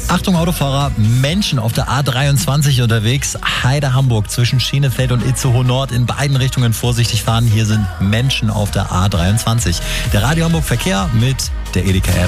Achtung Autofahrer, Menschen auf der A23 unterwegs. Heide Hamburg zwischen Schienefeld und Itzehoe Nord in beiden Richtungen vorsichtig fahren. Hier sind Menschen auf der A23. Der Radio Hamburg Verkehr mit der Edeka App.